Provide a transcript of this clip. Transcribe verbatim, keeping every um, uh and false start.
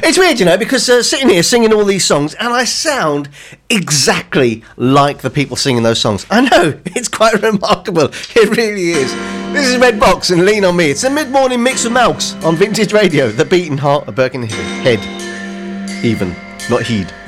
It's weird, you know, because uh, sitting here singing all these songs, and I sound exactly like the people singing those songs. I know, it's quite remarkable. It really is. This is Red Box and Lean On Me. It's a mid-morning mix of Malks on Vintage Radio, the beating heart of Birkenhead. Head. Even. Not heed.